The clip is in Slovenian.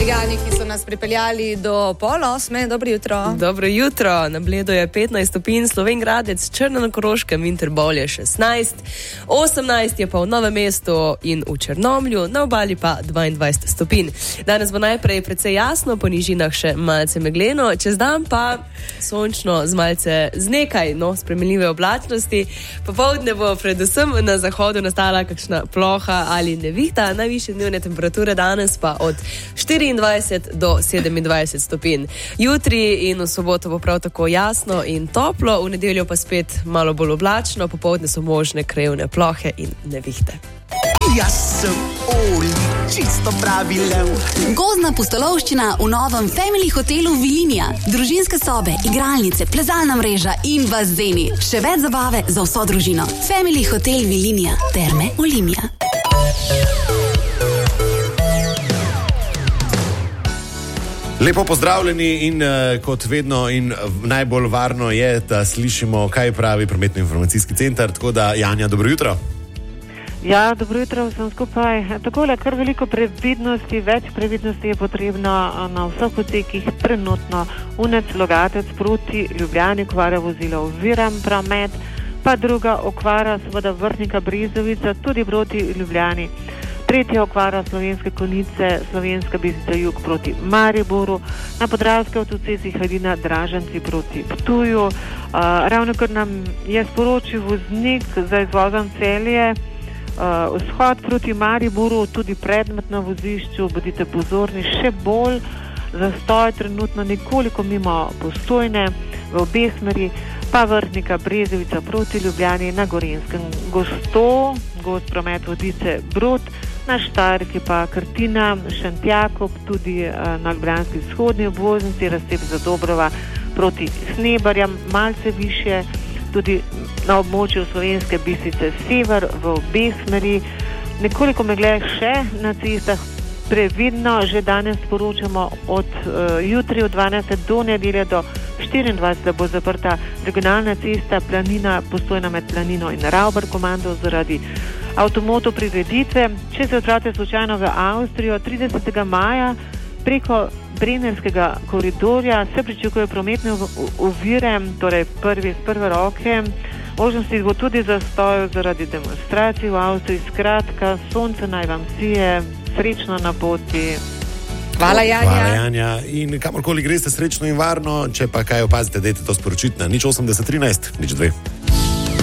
Jani, ki so nas pripeljali do 7:30. Dobro jutro. Dobro jutro. Na Bledu je 15 stopinj, Slovenj Gradec, Črna na Koroškem in Trbovlje je 16. 18 je pa v Novem mestu in v Črnomlju, na obali pa 22 stopinj. Danes bo najprej precej jasno, po nižinah še malce megleno, čez dan pa sončno z nekaj spremenljive oblačnosti. Popoldne bo predvsem na zahodu nastala kakšna ploha ali nevihta, najvišje dnevne temperature danes pa od 24 do 27 stopinj. Jutri in v soboto bo prav tako jasno in toplo, v nedeljo pa spet malo bolj oblačno, popoldne so možne krajevne plohe in nevihte. Jaz sem Oli, čisto pravi lev. Gozdna pustolovščina v novem Family hotelu Vilinija. Družinske sobe, igralnice, plezalna mreža in bazeni. Še več zabave za vso družino. Family hotel Vilinija, Terme Olimia. Lepo pozdravljeni in kot vedno in najbolj varno je, da slišimo, kaj pravi prometno-informacijski center. Tako da, Janja, dobro jutro. Ja, dobro jutro vsem skupaj. Takole, kar veliko previdnosti, več previdnosti je potrebno na vseh odsekih trenutno. Unec Logatec proti Ljubljani, okvara vozila oviran promet, pa druga okvara seveda Vrhnika Brezovica tudi proti Ljubljani. Tretja okvara Slovenske Konjice, Slovenska Bistrica jug proti Mariboru, na Podravske avtocesti Hajdina Draženci proti Ptuju. Ravno kar nam je sporočil voznik za izvozom Celje, vzhod proti Mariboru, tudi predmet na vozišču, bodite pozorni, še bolj zastoj trenutno nekoliko mimo Postojne v obe smeri, pa Vrhnika Brezovica proti Ljubljani, na Gorenjskem gost promet Vodice Brod, na Štajerki pa Krtina, Šentjakov, tudi na ljubljanski vzhodni obvoznici, razcep Zadobrova proti Snebarjam, malce više, tudi na območju Slovenske Bistrice sever v obe smeri. Nekoliko megle še na cestah, previdno, že danes sporočamo od jutri od 12 do nedelje do 24 bo zaprta regionalna cesta Planina, Postojna med Planino in Ravbar komando zaradi avtomoto prireditve. Če se odpravite slučajno v Avstrijo, 30. maja preko Brennerskega koridorja se pričakuje prometne ovire, torej iz prve roke. Možnosti bo tudi zastoj zaradi demonstracij v Avstriji. Skratka, sonce naj vam sije, srečno na poti. Hvala, Janja. Hvala, Janja. In kamorkoli greste, srečno in varno. Če pa kaj opazite, dajte to sporočiti na 0813 02.